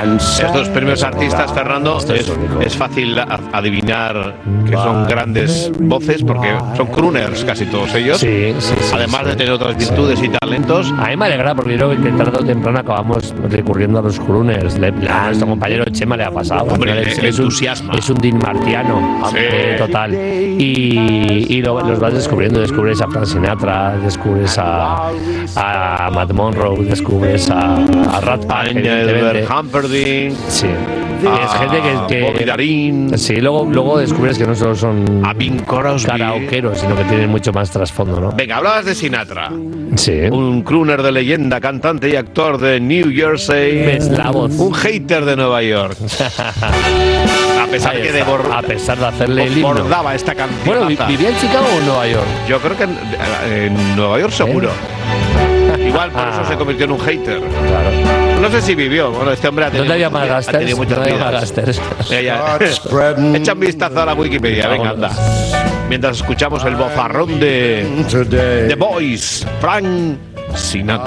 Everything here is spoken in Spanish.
Estos primeros artistas, Fernando, es fácil adivinar que son grandes voces porque son crooners casi todos ellos. Sí, además de tener otras virtudes y talentos. A mí me alegra porque yo creo que tarde o temprano acabamos recurriendo a los crooners. A nuestro compañero Chema le ha pasado. Hombre, le entusiasma. Es un Dean Martiano, total. Y los vas descubriendo. Descubres a Frank Sinatra, descubres a Matt Monroe, descubres a Rat Pack, Albert Humperdinck. Sí. Es gente que Bobby Darin. Sí, luego descubres que no solo son a Bing Crosby, karaokeros, sino que tienen mucho más trasfondo, ¿no? Venga, hablabas de Sinatra. Sí. Un crooner de leyenda, cantante y actor de New Jersey. Ves la voz. Un hater de Nueva York. A pesar de hacerle el himno. Bordaba esta canción. Bueno, ¿vivía en Chicago o en Nueva York? Yo creo que en Nueva York seguro. Igual por eso se convirtió en un hater. Claro. No sé si vivió. Bueno, este hombre ha tenido muchas vidas. Echa un vistazo a la Wikipedia. Venga, anda. Mientras escuchamos el bozarrón de The Boys, Frank Sinatra.